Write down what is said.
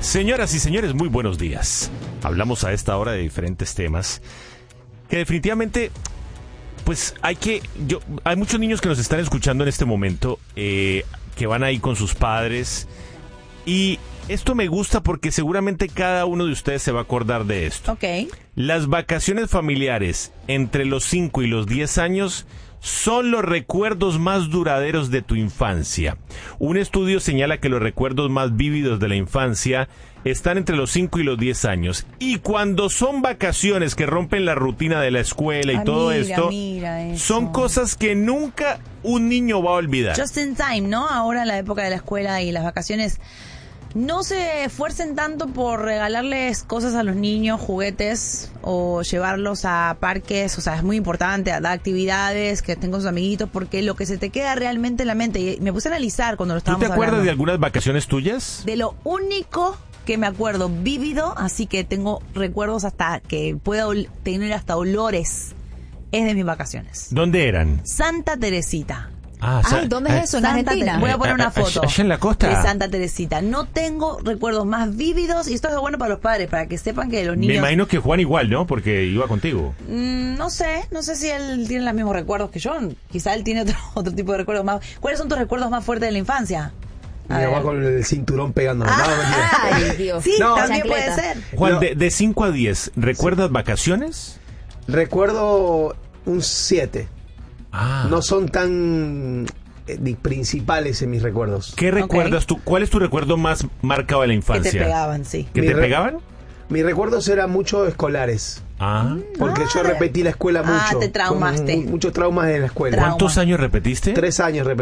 Señoras y señores, muy buenos días. Hablamos a esta hora de diferentes temas que definitivamente, pues hay muchos niños que nos están escuchando en este momento, que van ahí con sus padres, y esto me gusta porque seguramente cada uno de ustedes se va a acordar de esto. Ok. Las vacaciones familiares entre los 5 y los 10 años son los recuerdos más duraderos de tu infancia. Un estudio señala que los recuerdos más vívidos de la infancia están entre los 5 y los 10 años. Y cuando son vacaciones que rompen la rutina de la escuela y todo esto, son cosas que nunca un niño va a olvidar. Just in time, ¿no? Ahora en la época de la escuela y las vacaciones, no se esfuercen tanto por regalarles cosas a los niños, juguetes, o llevarlos a parques. O sea, es muy importante dar actividades, que estén con sus amiguitos, porque lo que se te queda realmente en la mente, y me puse a analizar cuando lo estábamos ¿Tú te acuerdas hablando de algunas vacaciones tuyas? de lo único que me acuerdo vívido, así que tengo recuerdos hasta que puedo tener hasta olores, es de mis vacaciones. ¿Dónde eran? Santa Teresita. Ay, ¿dónde es eso? ¿En Argentina? Voy a poner una foto ¿Allá en la costa? de Santa Teresita. No tengo recuerdos más vívidos, y esto es bueno para los padres, para que sepan que los niños... Me imagino que Juan igual, ¿no? Porque iba contigo. No sé si él tiene los mismos recuerdos que yo. Quizá él tiene otro tipo de recuerdos más. ¿Cuáles son tus recuerdos más fuertes de la infancia? Mi mamá con el cinturón pegándome. Ay, Dios. Sí, No, también chancleta. puede ser. Juan, No. de 5 a 10, ¿recuerdas vacaciones? Recuerdo un 7. Ah. No son tan principales en mis recuerdos. ¿Qué recuerdas tú? ¿Cuál es tu recuerdo más marcado de la Que infancia? te pegaban, sí. ¿Que Mi te re- pegaban? Mis recuerdos eran mucho escolares. Ah. Porque yo repetí la escuela mucho. te traumaste. Muchos traumas en la escuela. Trauma. ¿Cuántos años repetiste? 3 años repetí.